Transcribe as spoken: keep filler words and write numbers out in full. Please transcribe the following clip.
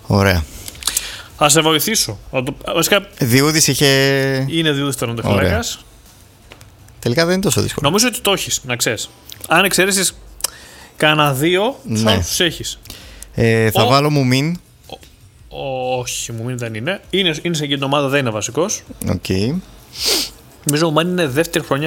Ωραία. Θα σε βοηθήσω. Βασικά, Διούδης είχε. είναι Διούδης τερματοφύλακας. Τελικά δεν είναι τόσο δύσκολο. Νομίζω ότι το έχεις, να ξέρεις. Αν εξαιρέσεις κανένα δύο, Ναι. θα τους έχεις. Ε, θα Ο... βάλω μου μην. Όχι, μου μην δεν είναι. Είναι, είναι σε εκείνη την ομάδα, δεν είναι βασικός. Οκ. Okay. Νομίζω ο Μάν είναι δεύτερη χρονιά